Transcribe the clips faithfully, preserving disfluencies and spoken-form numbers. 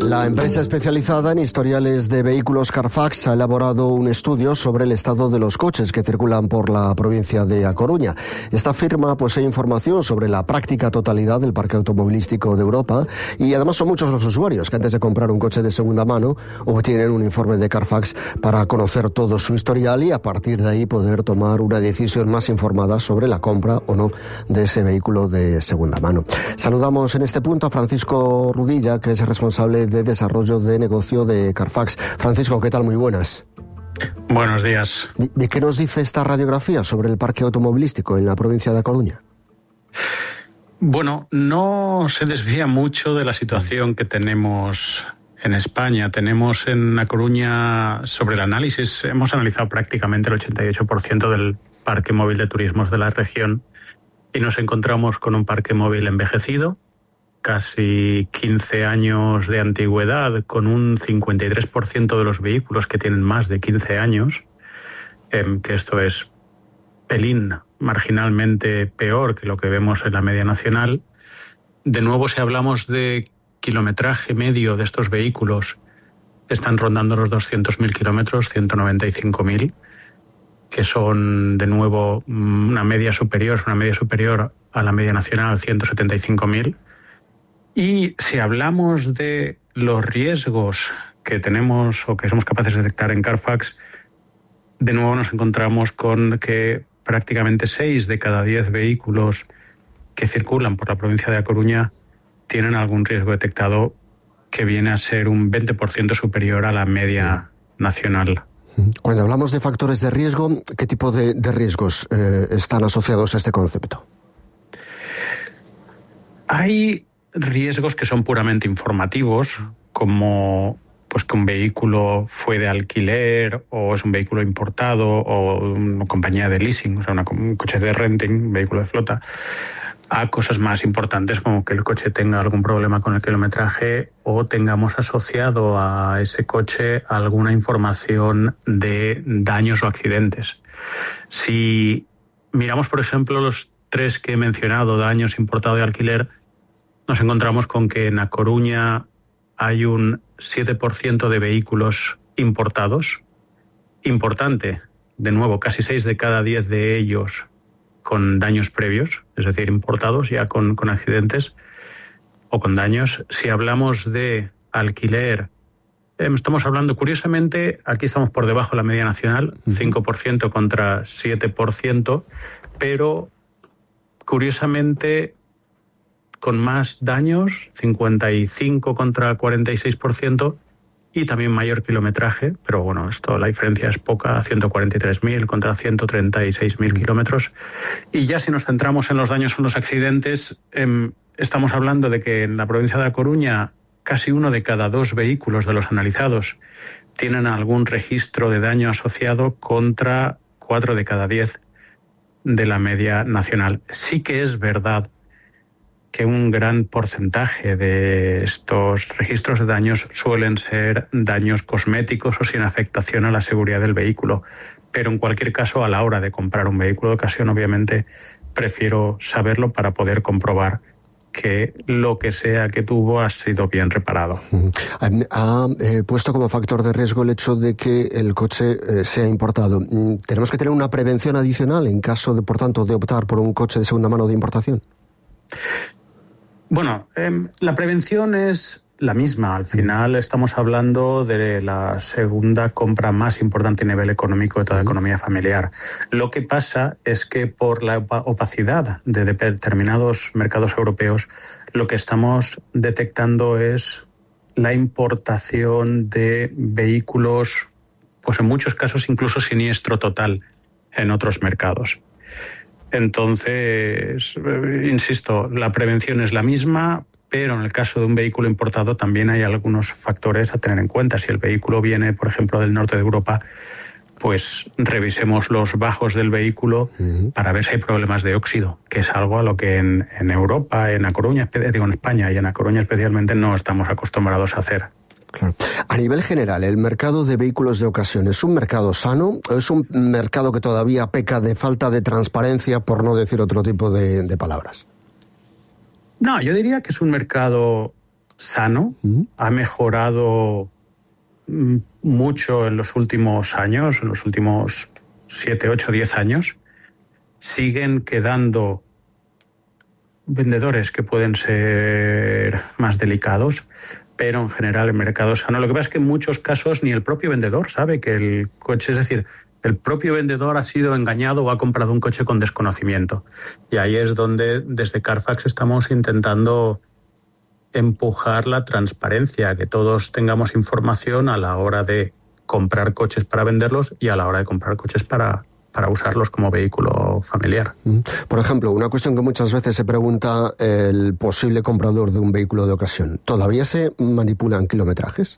La empresa especializada en historiales de vehículos Carfax ha elaborado un estudio sobre el estado de los coches que circulan por la provincia de A Coruña. Esta firma posee información sobre la práctica totalidad del parque automovilístico de Europa y además son muchos los usuarios que antes de comprar un coche de segunda mano obtienen un informe de Carfax para conocer todo su historial y a partir de ahí poder tomar una decisión más informada sobre la compra o no de ese vehículo de segunda mano. Saludamos en este punto a Francisco Rudilla, que es responsable de desarrollo de negocio de Carfax. Francisco, ¿qué tal? Muy buenas. Buenos días. ¿Y qué nos dice esta radiografía sobre el parque automovilístico en la provincia de A Coruña? Bueno, no se desvía mucho de la situación que tenemos en España. Tenemos en A Coruña, sobre el análisis, hemos analizado prácticamente el ochenta y ocho por ciento del parque móvil de turismos de la región y nos encontramos con un parque móvil envejecido, casi quince años de antigüedad, con un cincuenta y tres por ciento de los vehículos que tienen más de quince años, eh, que esto es pelín marginalmente peor que lo que vemos en la media nacional. De nuevo, si hablamos de kilometraje medio de estos vehículos, están rondando los doscientos mil kilómetros, ciento noventa y cinco mil, que son de nuevo una media superior, una media superior a la media nacional, ciento setenta y cinco mil. Y si hablamos de los riesgos que tenemos o que somos capaces de detectar en Carfax, de nuevo nos encontramos con que prácticamente seis de cada diez vehículos que circulan por la provincia de A Coruña tienen algún riesgo detectado que viene a ser un veinte por ciento superior a la media nacional. Cuando hablamos de factores de riesgo, ¿qué tipo de, de riesgos eh, están asociados a este concepto? Hay riesgos que son puramente informativos, como pues que un vehículo fue de alquiler o es un vehículo importado o una compañía de leasing, o sea, una, un coche de renting, un vehículo de flota, a cosas más importantes como que el coche tenga algún problema con el kilometraje o tengamos asociado a ese coche alguna información de daños o accidentes. Si miramos, por ejemplo, los tres que he mencionado, daños, importado y alquiler, nos encontramos con que en A Coruña hay un siete por ciento de vehículos importados. Importante, de nuevo, casi seis de cada diez de ellos con daños previos, es decir, importados ya con, con accidentes o con daños. Si hablamos de alquiler, eh, estamos hablando, curiosamente, aquí estamos por debajo de la media nacional, cinco por ciento contra siete por ciento, pero curiosamente con más daños, cincuenta y cinco contra cuarenta y seis por ciento, y también mayor kilometraje, pero bueno, esto la diferencia es poca, ciento cuarenta y tres mil contra ciento treinta y seis mil kilómetros. Y ya si nos centramos en los daños o los accidentes, eh, estamos hablando de que en la provincia de A Coruña casi uno de cada dos vehículos de los analizados tienen algún registro de daño asociado contra cuatro de cada diez de la media nacional. Sí que es verdad que un gran porcentaje de estos registros de daños suelen ser daños cosméticos o sin afectación a la seguridad del vehículo. Pero en cualquier caso, a la hora de comprar un vehículo de ocasión, obviamente prefiero saberlo para poder comprobar que lo que sea que tuvo ha sido bien reparado. Ha eh, puesto como factor de riesgo el hecho de que el coche eh, sea importado. ¿Tenemos que tener una prevención adicional en caso, de, por tanto, de optar por un coche de segunda mano de importación? Bueno, eh, la prevención es la misma. Al final estamos hablando de la segunda compra más importante a nivel económico de toda la economía familiar. Lo que pasa es que por la opacidad de determinados mercados europeos, lo que estamos detectando es la importación de vehículos, pues en muchos casos incluso siniestro total en otros mercados. Entonces, insisto, la prevención es la misma, pero en el caso de un vehículo importado también hay algunos factores a tener en cuenta. Si el vehículo viene, por ejemplo, del norte de Europa, pues revisemos los bajos del vehículo uh-huh. para ver si hay problemas de óxido, que es algo a lo que en, en Europa, en A Coruña, digo en España y en A Coruña especialmente no estamos acostumbrados a hacer. Claro. A nivel general, ¿el mercado de vehículos de ocasión es un mercado sano o es un mercado que todavía peca de falta de transparencia, por no decir otro tipo de, de palabras? No, yo diría que es un mercado sano, uh-huh. ha mejorado mucho en los últimos años, en los últimos siete, ocho, diez años. Siguen quedando vendedores que pueden ser más delicados, pero en general el mercado sano. Lo que pasa es que en muchos casos ni el propio vendedor sabe que el coche, es decir, el propio vendedor ha sido engañado o ha comprado un coche con desconocimiento. Y ahí es donde desde Carfax estamos intentando empujar la transparencia, que todos tengamos información a la hora de comprar coches para venderlos y a la hora de comprar coches para, para usarlos como vehículo familiar. Por ejemplo, una cuestión que muchas veces se pregunta el posible comprador de un vehículo de ocasión. ¿Todavía se manipulan kilometrajes?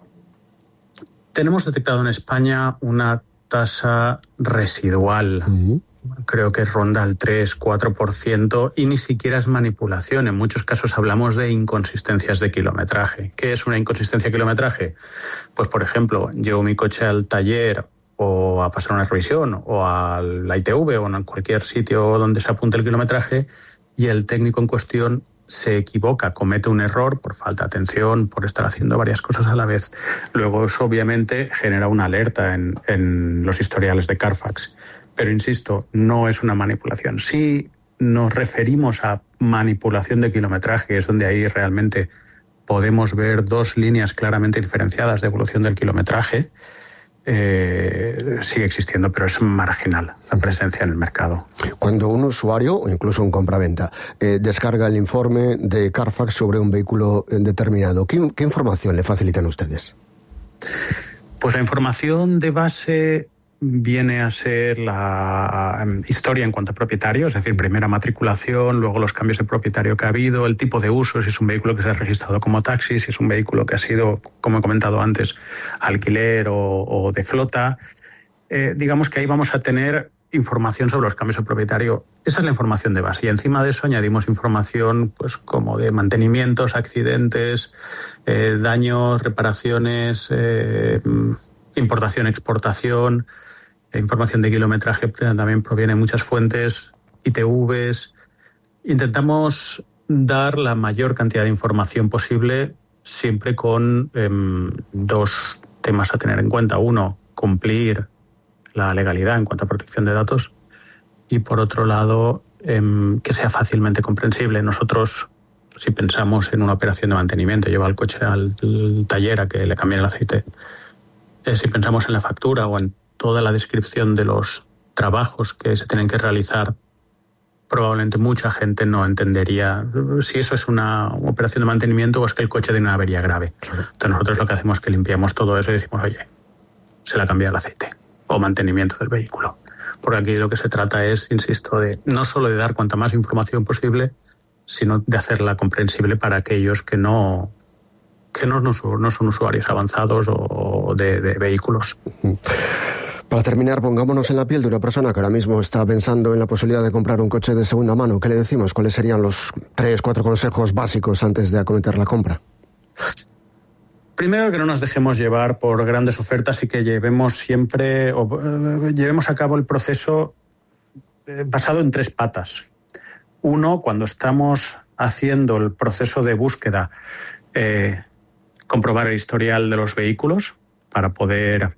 Tenemos detectado en España una tasa residual. Uh-huh. Creo que ronda el tres cuatro por ciento y ni siquiera es manipulación. En muchos casos hablamos de inconsistencias de kilometraje. ¿Qué es una inconsistencia de kilometraje? Pues, por ejemplo, llevo mi coche al taller o a pasar una revisión o a la I T V o en cualquier sitio donde se apunte el kilometraje y el técnico en cuestión se equivoca, comete un error por falta de atención, por estar haciendo varias cosas a la vez. Luego eso obviamente genera una alerta en, en los historiales de Carfax. Pero insisto, no es una manipulación. Si nos referimos a manipulación de kilometraje, es donde ahí realmente podemos ver dos líneas claramente diferenciadas de evolución del kilometraje, eh, sigue existiendo, pero es marginal la presencia en el mercado. Cuando un usuario, o incluso un compraventa, eh, descarga el informe de Carfax sobre un vehículo determinado, ¿qué, qué información le facilitan ustedes? Pues la información de base viene a ser la historia en cuanto a propietario, es decir, primera matriculación, luego los cambios de propietario que ha habido, el tipo de uso, si es un vehículo que se ha registrado como taxi, si es un vehículo que ha sido, como he comentado antes, alquiler o, o de flota. Eh, digamos que ahí vamos a tener información sobre los cambios de propietario. Esa es la información de base. Y encima de eso añadimos información pues como de mantenimientos, accidentes, eh, daños, reparaciones, eh, importación, exportación. La información de kilometraje también proviene de muchas fuentes, I T Vs. Intentamos dar la mayor cantidad de información posible, siempre con eh, dos temas a tener en cuenta. Uno, cumplir la legalidad en cuanto a protección de datos. Y por otro lado, eh, que sea fácilmente comprensible. Nosotros, si pensamos en una operación de mantenimiento, lleva el coche al taller a que le cambien el aceite. Eh, si pensamos en la factura o en toda la descripción de los trabajos que se tienen que realizar, probablemente mucha gente no entendería si eso es una operación de mantenimiento o es que el coche tiene una avería grave. Claro. Entonces nosotros lo que hacemos es que limpiamos todo eso y decimos, oye, se le ha cambiado el aceite o mantenimiento del vehículo. Porque aquí lo que se trata es, insisto, de no solo de dar cuanta más información posible, sino de hacerla comprensible para aquellos que no que no, no, son, no son usuarios avanzados o de, de vehículos. Para terminar, pongámonos en la piel de una persona que ahora mismo está pensando en la posibilidad de comprar un coche de segunda mano. ¿Qué le decimos? ¿Cuáles serían los tres, cuatro consejos básicos antes de acometer la compra? Primero, que no nos dejemos llevar por grandes ofertas y que llevemos siempre o eh, llevemos a cabo el proceso eh, basado en tres patas. Uno, cuando estamos haciendo el proceso de búsqueda, eh, comprobar el historial de los vehículos para poder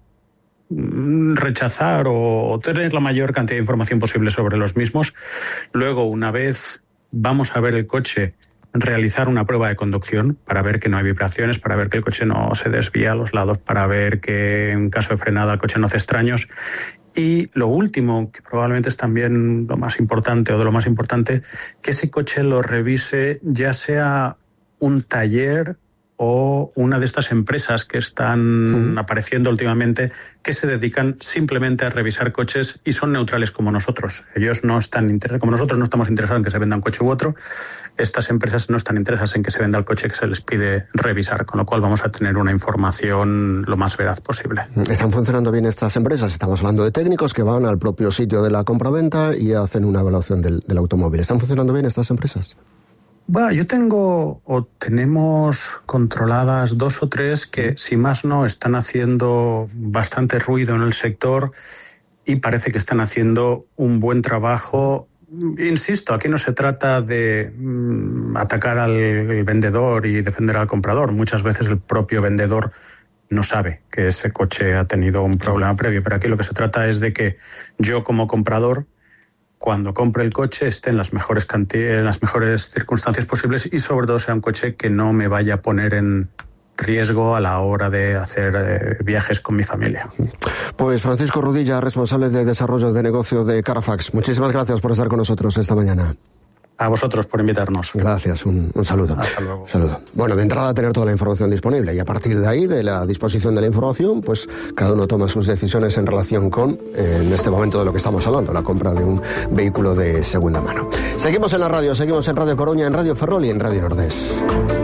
rechazar o tener la mayor cantidad de información posible sobre los mismos. Luego, una vez vamos a ver el coche, realizar una prueba de conducción para ver que no hay vibraciones, para ver que el coche no se desvía a los lados, para ver que en caso de frenada el coche no hace extraños. Y lo último, que probablemente es también lo más importante o de lo más importante, que ese coche lo revise ya sea un taller o una de estas empresas que están apareciendo últimamente que se dedican simplemente a revisar coches y son neutrales como nosotros. Ellos no están interesados, como nosotros no estamos interesados en que se venda un coche u otro, estas empresas no están interesadas en que se venda el coche que se les pide revisar, con lo cual vamos a tener una información lo más veraz posible. ¿Están funcionando bien estas empresas? Estamos hablando de técnicos que van al propio sitio de la compraventa y hacen una evaluación del, del automóvil. ¿Están funcionando bien estas empresas? Bueno, yo tengo o tenemos controladas dos o tres que, si más no, están haciendo bastante ruido en el sector y parece que están haciendo un buen trabajo insisto, aquí no se trata de mm, atacar al vendedor y defender al comprador. Muchas veces el propio vendedor no sabe que ese coche ha tenido un problema previo, pero aquí lo que se trata es de que yo como comprador, cuando compre el coche, esté en las mejores canti- en las mejores circunstancias posibles y sobre todo sea un coche que no me vaya a poner en riesgo a la hora de hacer eh, viajes con mi familia. Pues Francisco Rudilla, responsable de desarrollo de negocio de Carfax, muchísimas gracias por estar con nosotros esta mañana. A vosotros por invitarnos. Gracias, un, un saludo. Hasta luego. Saludo. Bueno, de entrada tener toda la información disponible y a partir de ahí, de la disposición de la información, pues cada uno toma sus decisiones en relación con, eh, en este momento de lo que estamos hablando, la compra de un vehículo de segunda mano. Seguimos en la radio, seguimos en Radio Coruña, en Radio Ferrol y en Radio Nordés.